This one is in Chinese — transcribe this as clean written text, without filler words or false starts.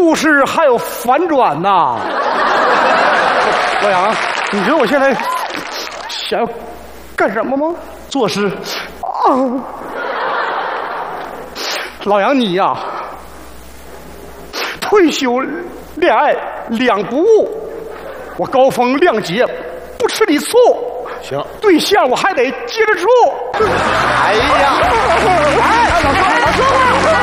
故事还有反转呐！老杨，你知道我现在想要干什么吗？ 作诗啊！老杨，你呀，退休恋爱两不误，我高风亮节不吃你醋。 行， 对象我还得接着处。 哎呀， 哎，老说话。